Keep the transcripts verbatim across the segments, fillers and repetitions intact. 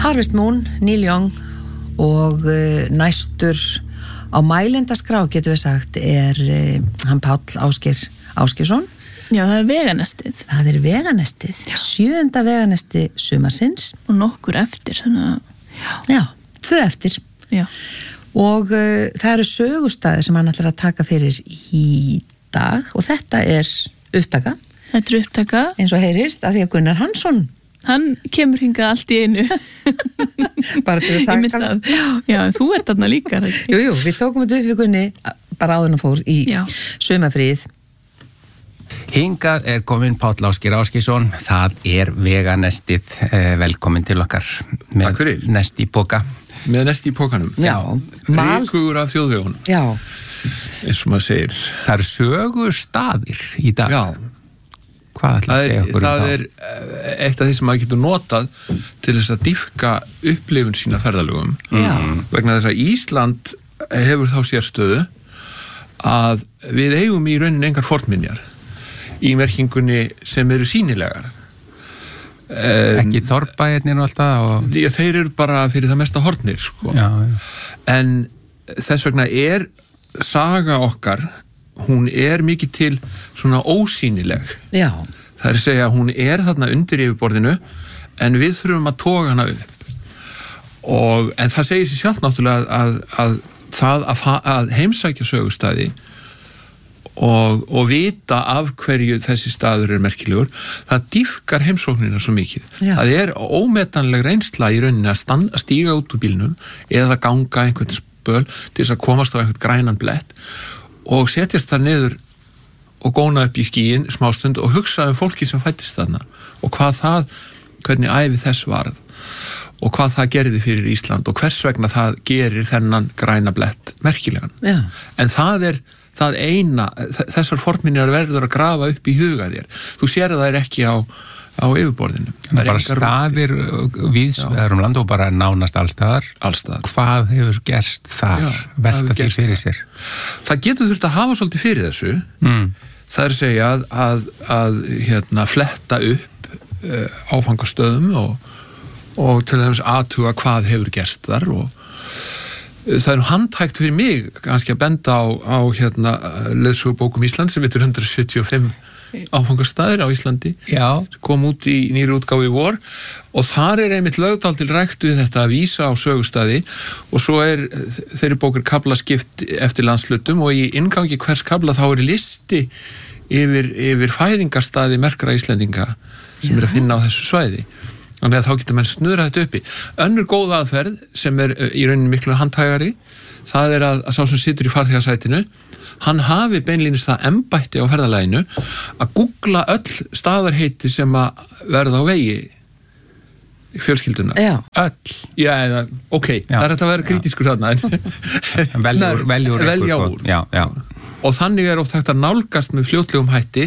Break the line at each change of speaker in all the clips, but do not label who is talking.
Harvest Moon, Neil Young og uh, næstur á mælendaskrá getur við sagt er uh, hann Páll Ásgeir Ásgeirsson.
Já, það er veganestið.
Það er veganestið, já. Sjöunda veganesti sumarsins.
Og nokkur eftir, þannig að...
Já, já tvö eftir.
Já.
Og uh, það eru sögustæði sem hann ætlar að taka fyrir í dag og þetta er upptaka.
Þetta er upptaka.
Eins og heyrist að því að Gunnar Hansson.
Hann kemur hingað allt í einu.
Bara til að taka.
Já, já, þú ert þarna líka.
Jú, jú, við tókum þetta upp við Gunni bara áður og fór í sumarfríð.
Hingað er komin Páll Ásgeir Ásgeirsson, það er veganestið, velkomin til okkar með nest í poka.
Með nest í pokanum?
Já.
Ríkugur af þjóðvegunum.
Já.
Eins og maður segir.
Það eru sögustaðir í dag.
Já.
Hvað ætla að segja okkur um
það? Það er eitt af því sem maður getur notað til þess að dýpka upplifun sína ferðalögum.
Já.
Vegna þess að Ísland hefur þá sérstöðu að við eigum í rauninni engar fornminjar í merkingunni sem eru sýnilegar. Um,
Ekki þorbæirnir og alltaf? Og...
Já, þeir eru bara fyrir það mesta hornir, sko.
Já, já.
En þess vegna er saga okkar, hún er mikið til svona ósýnileg.
Já.
Það er að segja að hún er þarna undir yfirborðinu en við þurfum að toga hana upp. Og, en það segir sér sjálf náttúrulega að, að það að, að heimsækja sögustæði Og, og vita af hverju þessi staður er merkilegur, það dýfkar heimsóknina svo mikið.
Já.
Það er ómetanleg reynsla í rauninni að, stand, að stíga út úr bílnum eða ganga einhvern spöl til þess að komast á einhvern grænan blett og setjast þar niður og góna upp í skíin smástund og hugsa um fólki sem fættist þarna og hvað það, hvernig ævi þess varð og hvað það gerði fyrir Ísland og hvers vegna það gerir þennan græna blett merkilegan.
Já.
En það er það eina, þessar fornminjar verður að grafa upp í huga þér. Þú sér það er ekki á, á yfirborðinu.
Það er bara staðir viðsvegar um land og bara nánast allstaðar.
Allstaðar.
Hvað hefur gerst þar? Já, velta því fyrir sér.
Það getur þurft að hafa svolítið fyrir þessu.
Mm.
Það er að segja að, að, að hérna, fletta upp uh, áfangastöðum og, og til þess aðtuga hvað hefur gerst þar og það er nú handhægt fyrir mig kannski að benda á, á hérna leiðsögubókum Ísland sem heitir hundrað sjötíu og fimm áfangastæðir á Íslandi.
Já.
Kom út í nýri útgáfu í vor og þar er einmitt lögdál til rækt við þetta að vísa á sögustæði og svo er þeirri bókur kaflaskipt eftir landslutum og í inngangi hvers kafla þá er listi yfir, yfir fæðingarstaði merkra Íslendinga sem Já. Er að finna á þessu svæði. Þannig að þá getur mann snurra þetta uppi. Önnur góð aðferð sem er í rauninni miklu handhægari, það er að, að sá sem situr í farþegasætinu, hann hafi beinlínis það embætti á ferðalaginu að googla öll staðarheiti sem að verða á vegi fjölskylduna.
Já.
Öll. Já, eða, ok, já. Það er þetta að vera kritískur þarna.
Veljúr, veljúr.
Velja úr.
Já, já.
Og þannig er oft hægt að nálgast með fljótlegum hætti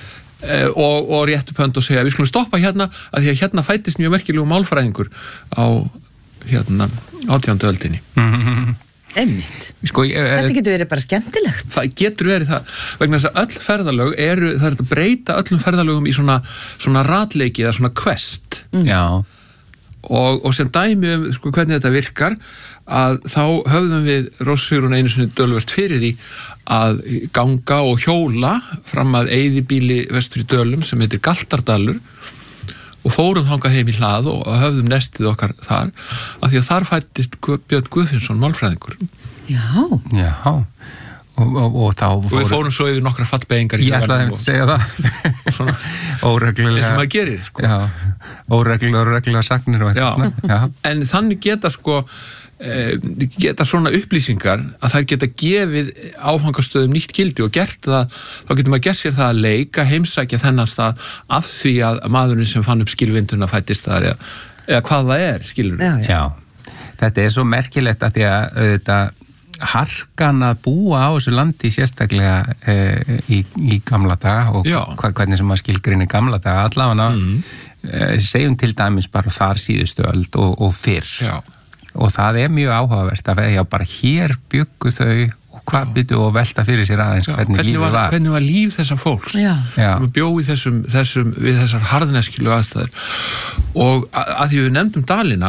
og, og réttu pönd og segja við skulum stoppa hérna að því að hérna fættist mjög merkilegu málfræðingur á hérna átjándu öldinni.
Mm-hmm. Einmitt.
Sko, ég,
þetta getur verið bara skemmtilegt.
Það getur verið það vegna þess að öll ferðalög eru, það er að breyta öllum ferðalögum í svona, svona ratleiki eða svona quest.
Mm. Já.
Og, og sem dæmi um sko, hvernig þetta virkar að þá höfðum við Rósa Sigrún einu sinni dölvert fyrir því að ganga og hjóla fram að eyðibýli vestur í Dölum sem heitir Galtardalur og fórum þangað heim í hlað og höfðum nestið okkar þar af því að þar fættist Björn Guðfinnsson málfræðingur.
Já.
Já. Og, og, og þá
fórum... Og við fórum svo yfir nokkra fallbeyingar í
ég ætlaði að segja það
svona
óreglulega
eins og maður gerir sko.
Já, óreglulega og reglulega sagnir og
eitthvað. Já. Já. En þannig geta sko geta svona upplýsingar að þær geta gefið áfangastöðum nýtt gildi og gert það, þá getur maður gert sér það að leika heimsækja þennan stað af því að maðurinn sem fann upp skilvinduna fættist þar eða, eða hvað það er, skilur
já, já.
Já, þetta er svo merkilegt að því að þetta harkan að búa á þessu landi sérstaklega e, í, í gamla daga og hva, hvernig sem maður skilgrinni gamla daga allavega mm. e, segjum til dæmis bara þar síðustu öld og, og fyrr
já. Og
það er mjög áhugavert að já, bara hér byggu þau og hvað byrju og velta fyrir sér aðeins já, hvernig, hvernig lífið var, var.
Hvernig var líf þessar fólks
já.
Sem bjóði þessum, þessum, við þessar harðneskilu aðstæður og að, að því við nefndum Dalina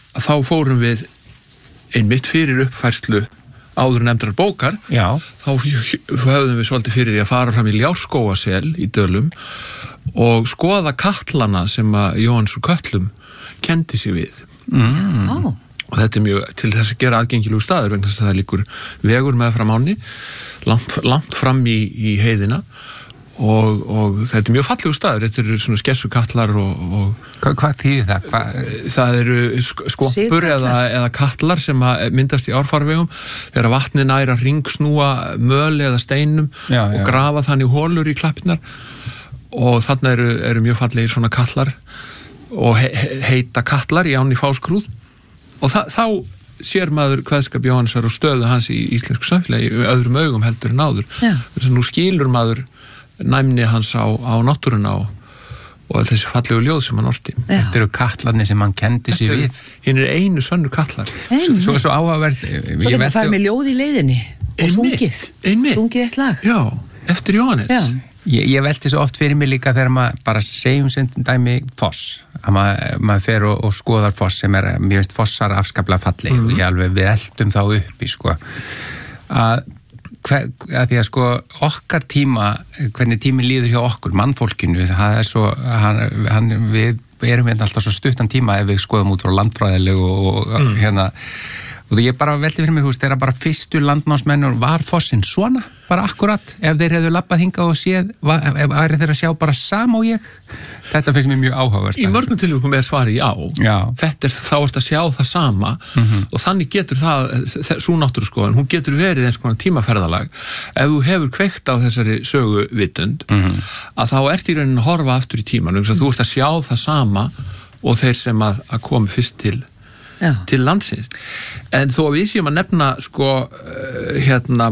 þá fórum við einmitt fyrir uppfærslu áður nefndrar bókar.
Já.
Þá höfðum við svolítið fyrir því að fara fram í Ljárskógasel í Dölum og skoða katlana sem að Jóhannes úr Kötlum kendi sig við.
Mm. Oh.
Og þetta er mjög til þess að gera aðgengilegu staður vegna þess að það líkur vegur með fram áni langt, langt fram í, í heiðina og, og þetta er mjög fallegu staður. Þetta eru svona skessukatlar og, og
Hva, hvað þýðir það? Hva?
Það eru skoppur eða, eða katlar sem myndast í árfarvegum þegar vatnið nær að ringsnúa möl eða steinum
já,
og
já.
grafa þannig hólur í klappirnar og þarna eru, eru mjög fallegir svona katlar og he, heita katlar í ánni Fáskrúð og þa, þá sér maður kveðskap Jóhannesar og stöðu hans í íslensku samfélagi í öðrum augum heldur en áður. Þess að nú skilur maður næmni hans á, á náttúruna og og þessi fallegu ljóð sem hann orti.
Þetta eru katlarnir sem hann kendi sig við.
Hinn er einu sönnu katlar.
Svo, svo, svo áhugavert.
Svo getur við farið með ljóð í leiðinni og sungið.
Einmitt.
Sungið eitt lag.
Já, eftir Jóhannes.
Já.
Ég, ég velti svo oft fyrir mig líka þegar maður bara segjum sem dæmi foss. Að maður, maður fer og, og skoðar foss sem er, mér finnst fossar afskaplega falleg mm. og ég alveg við eldum þá upp í sko. Að Hver, að því að sko okkar tíma hvernig tími líður hjá okkur mannfólkinu, það er svo hann, hann, við erum hérna alltaf svo stuttan tíma ef við skoðum út frá landfræðilegu og, og mm. hérna og ég bara velti fyrir mig, þú veist, þeirra bara fyrstu landnámsmennur var fossinn svona bara akkurat, ef þeir hefðu labbað hingað og séð, væri þeir að sjá bara sama og ég, þetta finnst mér mjög áhugavert.
Í mörgum tilvikum er svari já,
já.
Þetta er, þá ert að sjá það sama mm-hmm. og þannig getur það, svo náttúruskoðun, hún getur verið eins konar tímaferðalag, ef þú hefur kveikt á þessari söguvitund, mm-hmm. að þá ert í rauninni að horfa aftur í tíman, þú ert að sjá það sama og þeir sem að, að komi fyrst til Já. Til landsins. En þó að við séum að nefna sko uh, hérna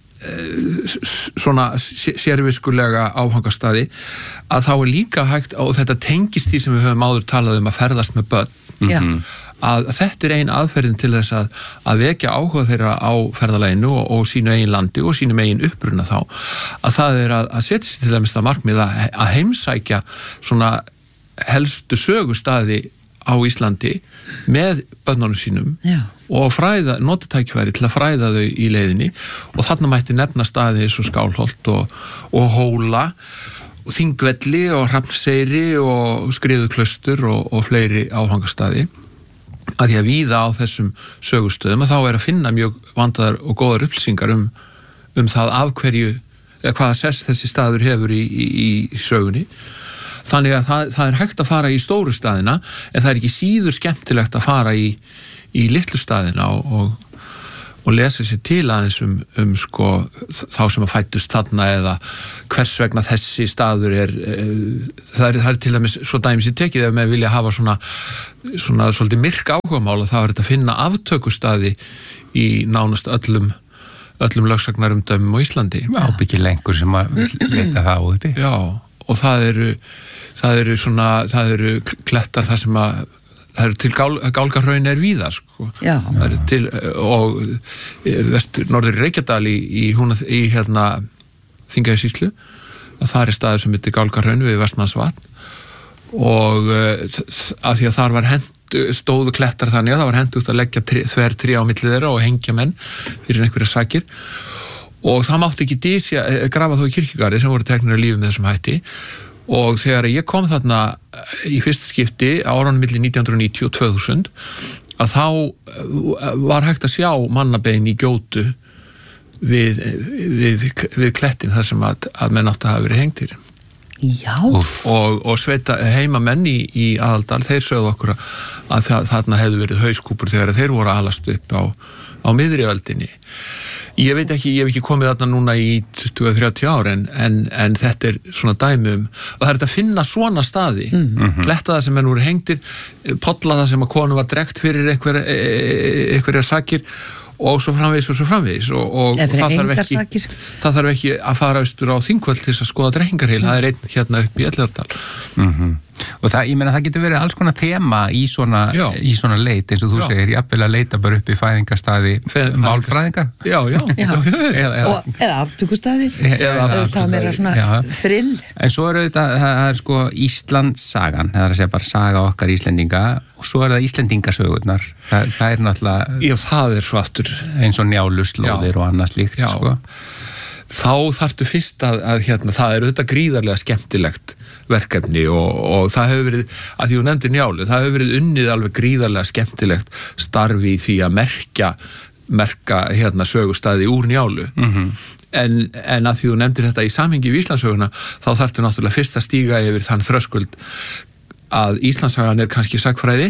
uh, svona sérviskulega áfangastaði að þá er líka hægt og þetta tengist því sem við höfum áður talað um að ferðast með börn mm-hmm. að þetta er ein aðferðin til þess að, að vekja áhuga þeirra á ferðaleginu og, og sínu eigin landi og sínu eigin uppruna þá að það er að, að setja sér til dæmis það markmið að, að heimsækja svona helstu sögustaði á Íslandi með börnunum sínum Já. Og fræða, nota tækifæri til að fræða þau í leiðinni og þarna mætti nefna staði eins og Skálholt og, og Hóla og Þingvelli og Hrafnseyri og Skriðuklaustur og, og fleiri áfangastaði að því að víða á þessum sögustöðum að þá er að finna mjög vandaðar og góðar upplýsingar um, um það af hverju, eða hvaða sess þessi staður hefur í, í, í sögunni. Þannig að það, það er hægt að fara í stóru staðina en það er ekki síður skemmtilegt að fara í, í litlu staðina og, og, og lesa sér til aðeins um, um sko, þá sem að fættust þarna eða hvers vegna þessi staður er, það er, það er til dæmis svo dæmis í tekið ef maður vilja hafa svona, svona svolítið myrk áhugamála þá er þetta að finna aftökustaði í nánast öllum, öllum lögsagnarum á Íslandi.
Ábyggilega einhver sem að leita það uppi.
Já, og það eru það eru svona, það eru klettar það sem að, það eru til gál, Gálgahraun er víða, sko. Já. Það eru til, og vestur, norður Reykjadal í, í, húna, í hérna Þingeyjarsýslu, að það er staður sem heitir Gálgahraun við Vestmannsvatn og að því að þar var hent, stóðu klettar þannig að það var hentugt að leggja tri, þver trí á milli þeirra og hengja menn fyrir einhverja sakir og það mátti ekki dísja, grafa þó í kirkjugarði sem voru teknir að lífi með þessum hætti og þegar ég kom þarna í fyrsta skipti á árunum milli nítján hundruð níutíu og tvö þúsund að þá var hægt að sjá mannabein í Gjótu við, við, við klettin þar sem að, að menn átti að hafa verið hengtir.
Já.
Og, og sveita heimamenn í, í Aðaldal, þeir sögðu okkur að það, þarna hefðu verið hauskúpur þegar þeir voru að alast upp á, á miðri öldinni. Ég veit ekki, ég hef ekki komið þarna núna í tuttugu til þrjátíu ár en, en, en þetta er svona dæmum og það er þetta að finna svona staði mm-hmm. kletta það sem menn voru hengtir polla það sem að konu var dregt fyrir einhver, einhverjar sakir og svo framvegis og svo framvegis og, og, og það, þarf ekki, það þarf ekki að fara austur á Þingvöll til þess að skoða drekkingarheil, það er einn hérna upp í Elliðardal
mm-hmm. Og það, ég meina, það getur verið alls konar þema í svona, í svona leit, eins og þú já. segir, jafnvel að leita bara upp í fæðingastaði málfræðinga.
Já, já. já. já.
Eða, eða, og, eða aftökustaði. Eða það er meira svona já. þrill.
En svo er þetta, það er sko Íslandssagan, það er að segja bara saga okkar Íslendinga, og svo er það Íslendingasögurnar. Það, það er náttúrulega...
Já, það er svo aftur.
Eins og Njáluslóðir og annað slíkt,
já.
sko.
Þá þarftu fyrst að, að hérna, það er auðvitað gríðarlega skemmtilegt verkefni og, og það hefur verið, að því þú nefndir Njálu, það hefur verið unnið alveg gríðarlega skemmtilegt starfi í því að merkja, merka hérna sögustaði úr Njálu. Mm-hmm. en, en að því þú nefndir þetta í samhengi við Íslandssöguna, þá þarftu náttúrulega fyrst að stíga yfir þann þröskuld að Íslandssagan er kannski sagfræði,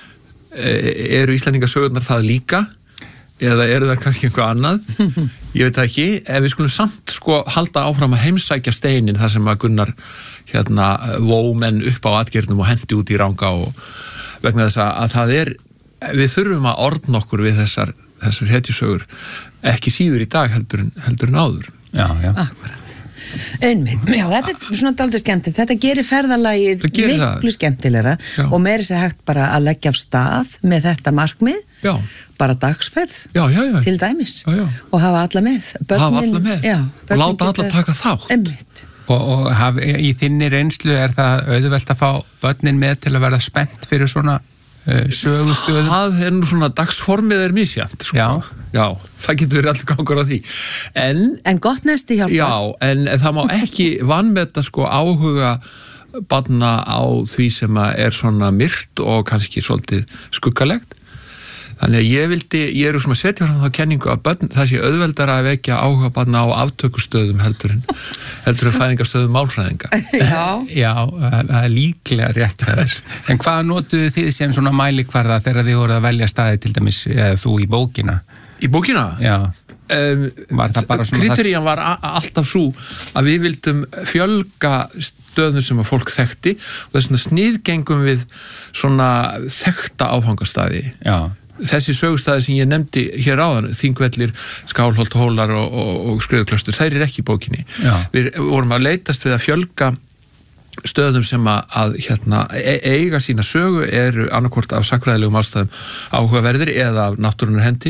eru Íslendingasögurnar það líka? Eða eru það kannski einhvað annað, ég veit það ekki, en við skulum samt sko halda áfram að heimsækja steinin þar sem að Gunnar hérna vó menn upp á atgerðnum og hendi út í ranga og vegna þess að það er, við þurfum að ordna okkur við þessar, þessar hetjusögur ekki síður í dag heldur en, heldur en áður.
Já, já.
Akkurat. Einmitt, já, þetta er svona dálítið skemmtilegt, þetta gerir ferðalagið
gerir
miklu það. skemmtilegra já. og meiri sér hægt bara að leggja af stað með þetta markmið,
já.
bara dagsferð
já, já, já.
til dæmis
já, já.
og hafa alla með börnin,
hafa alla með
já,
og láta alla taka þátt.
Einmitt.
Og, og haf, í þinni reynslu er það auðvelt að fá börnin með til að verða spennt fyrir svona uh, sögustöðum?
Það er nú svona, dagsformið er misjæmt sko.
Já.
Já, það getur verið allir gangur á því. En,
en gott næsti hjálpa.
Já, en það má ekki vanmeta sko áhuga barna á því sem er svona myrt og kannski svolítið skuggalegt. Þannig að ég vildi, ég er sem að setja fram þá kenningu að börn, það sé auðveldara að vekja áhuga barna á aftökustöðum heldur en, heldur en fæðingastöðum málfræðinga.
Já.
Já, það er líklega rétt þar. En hvað notuðu þið sem svona mælikvarða þegar þið voruð að velja staði til dæmis eða þú í bókina?
Í bókina?
Já.
Um,
var það bara svona...
Kriterían var alltaf svo að við vildum fjölga stöðum sem að fólk þekkti og þess vegna sniðgengum við svona þekkta áfangastæði.
Já.
Þessi sögustæði sem ég nefndi hér áðan, Þingvellir, Skálholt, Hólar og, og, og Skriðuklaustur, þær er ekki í bókinni.
Já.
Við vorum að leitast við að fjölga stöðum sem að, að hérna, eiga sína sögu eru annarkvort af sakfræðilegum ástæðum áhugaverðir eða af náttúrunar hendi,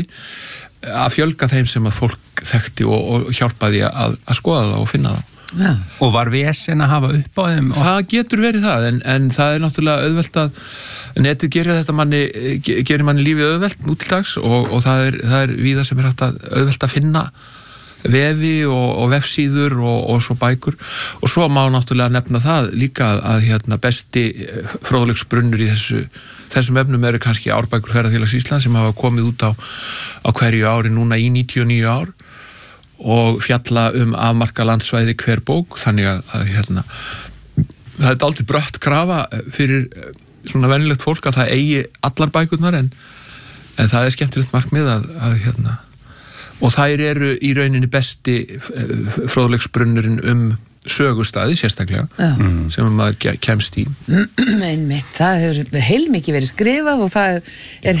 að fjölga þeim sem að fólk þekkti og, og hjálpaði að, að skoða það og finna það.
Já.
Og var vesen að hafa upp á þeim? Og...
Það getur verið það, en, en það er náttúrulega auðvelt að netið gerir þetta manni, gerir manni lífið auðvelt nú til dags og, og það er, það er víða sem er hægt að auðvelt að finna vefi og, og vefsíður og, og svo bækur og svo má náttúrulega nefna það líka að, að hérna, besti fróðleiksbrunnur í þessu, þessum efnum eru kannski Árbækur Ferðafélags Íslands sem hafa komið út á, á hverju ári núna í níutíu og níu ár og fjalla um afmarka landsvæði hver bók, þannig að, að hérna, það er aldrei brött krafa fyrir svona venjulegt fólk að það eigi allar bækurnar en, en það er skemmtilegt markmið að, að hérna, og þær eru í rauninni besti fróðleiksbrunnurinn um sögustæði sérstaklega mm. sem maður kemst í.
Einmitt, það hefur heilmikið verið skrifað og það er